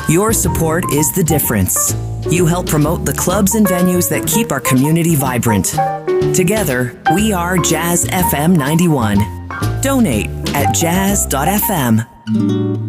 Your support is the difference. You help promote the clubs and venues that keep our community vibrant. Together, we are Jazz FM 91. Donate at jazz.fm.